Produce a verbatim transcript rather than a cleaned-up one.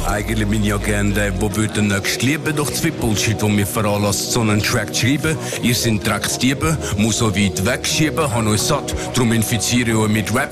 Eigentlich bin ich ja gern der, wo würde nächst lieben. Doch zwei Bullshit, wo mir veranlasst, so einen Track zu schreiben. Ihr sind Drecksdiebe, muss so weit wegschieben, han euch satt. Drum infiziere ich euch mit Rap